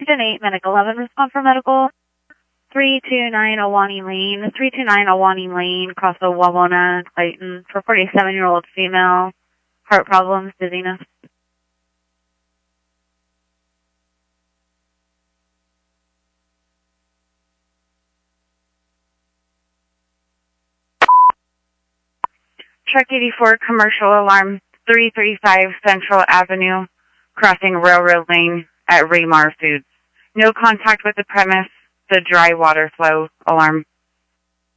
8 Medic 11, respond for medical. 329 Awani Lane, 329 Awani Lane, across the Wawona, Clayton, for 47-year-old female, heart problems, dizziness. Truck 84, commercial alarm, 335 Central Avenue, crossing Railroad Lane at Raymar Foods. No contact with the premise, the dry water flow alarm.